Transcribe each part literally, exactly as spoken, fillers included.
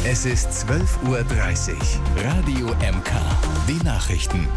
Es ist zwölf Uhr dreißig. Radio M K. Die Nachrichten.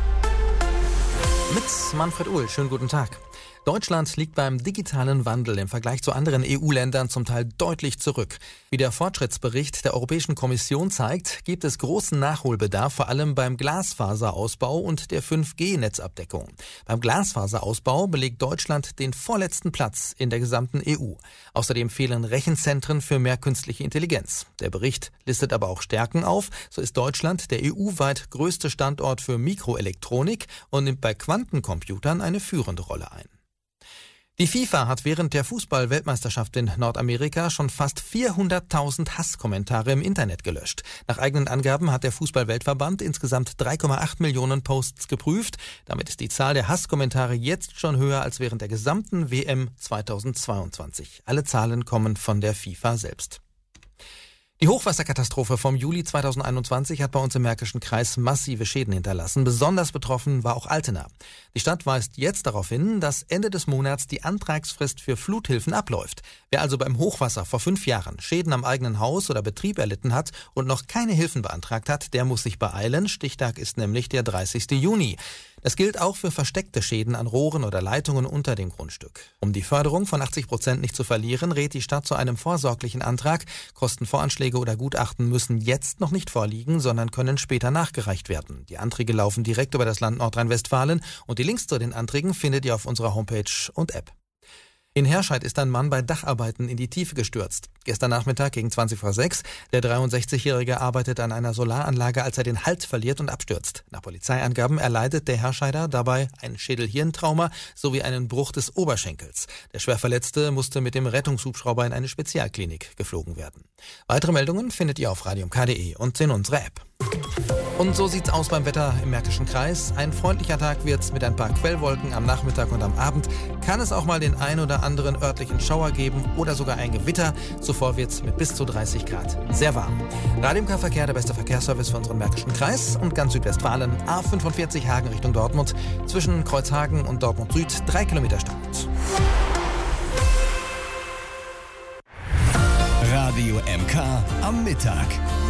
Mit Manfred Uhl. Schönen guten Tag. Deutschland liegt beim digitalen Wandel im Vergleich zu anderen E U-Ländern zum Teil deutlich zurück. Wie der Fortschrittsbericht der Europäischen Kommission zeigt, gibt es großen Nachholbedarf, vor allem beim Glasfaserausbau und der fünf G Netzabdeckung. Beim Glasfaserausbau belegt Deutschland den vorletzten Platz in der gesamten E U. Außerdem fehlen Rechenzentren für mehr künstliche Intelligenz. Der Bericht listet aber auch Stärken auf. So ist Deutschland der E U-weit größte Standort für Mikroelektronik und nimmt bei Quantencomputern eine führende Rolle ein. Die FIFA hat während der Fußball-Weltmeisterschaft in Nordamerika schon fast vierhunderttausend Hasskommentare im Internet gelöscht. Nach eigenen Angaben hat der Fußball-Weltverband insgesamt drei Komma acht Millionen Posts geprüft. Damit ist die Zahl der Hasskommentare jetzt schon höher als während der gesamten W M zweitausendzweiundzwanzig. Alle Zahlen kommen von der FIFA selbst. Die Hochwasserkatastrophe vom Juli zweitausendeinundzwanzig hat bei uns im Märkischen Kreis massive Schäden hinterlassen. Besonders betroffen war auch Altena. Die Stadt weist jetzt darauf hin, dass Ende des Monats die Antragsfrist für Fluthilfen abläuft. Wer also beim Hochwasser vor fünf Jahren Schäden am eigenen Haus oder Betrieb erlitten hat und noch keine Hilfen beantragt hat, der muss sich beeilen. Stichtag ist nämlich der dreißigsten Juni. Das gilt auch für versteckte Schäden an Rohren oder Leitungen unter dem Grundstück. Um die Förderung von achtzig Prozent nicht zu verlieren, rät die Stadt zu einem vorsorglichen Antrag. Kostenvoranschläge oder Gutachten müssen jetzt noch nicht vorliegen, sondern können später nachgereicht werden. Die Anträge laufen direkt über das Land Nordrhein-Westfalen und die Links zu den Anträgen findet ihr auf unserer Homepage und App. In Herscheid ist ein Mann bei Dacharbeiten in die Tiefe gestürzt. Gestern Nachmittag gegen zwanzig vor sechs. Der dreiundsechzigjährige arbeitet an einer Solaranlage, als er den Halt verliert und abstürzt. Nach Polizeiangaben erleidet der Herscheider dabei ein Schädel-Hirn-Trauma sowie einen Bruch des Oberschenkels. Der Schwerverletzte musste mit dem Rettungshubschrauber in eine Spezialklinik geflogen werden. Weitere Meldungen findet ihr auf radio m k punkt d e und in unserer App. Und so sieht's aus beim Wetter im Märkischen Kreis. Ein freundlicher Tag wird's mit ein paar Quellwolken am Nachmittag und am Abend. Kann es auch mal den ein oder anderen örtlichen Schauer geben oder sogar ein Gewitter. Zuvor wird's mit bis zu dreißig Grad sehr warm. Radio M K Verkehr, der beste Verkehrsservice für unseren Märkischen Kreis und ganz Südwestfalen. A fünfundvierzig Hagen Richtung Dortmund. Zwischen Kreuzhagen und Dortmund Süd drei Kilometer Start. Radio M K am Mittag.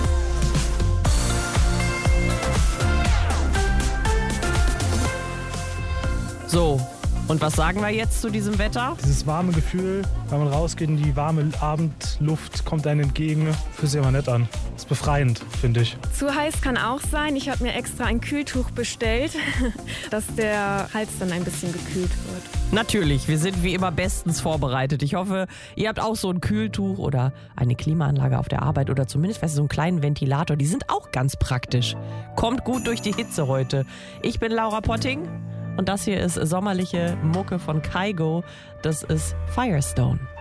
So, und was sagen wir jetzt zu diesem Wetter? Dieses warme Gefühl, wenn man rausgeht in die warme Abendluft, kommt einem entgegen, fühlt sich immer nett an. Ist befreiend, finde ich. Zu heiß kann auch sein. Ich habe mir extra ein Kühltuch bestellt, dass der Hals dann ein bisschen gekühlt wird. Natürlich, wir sind wie immer bestens vorbereitet. Ich hoffe, ihr habt auch so ein Kühltuch oder eine Klimaanlage auf der Arbeit oder zumindest weißt du, so einen kleinen Ventilator. Die sind auch ganz praktisch. Kommt gut durch die Hitze heute. Ich bin Laura Potting. Und das hier ist sommerliche Mucke von Kygo. Das ist Firestone.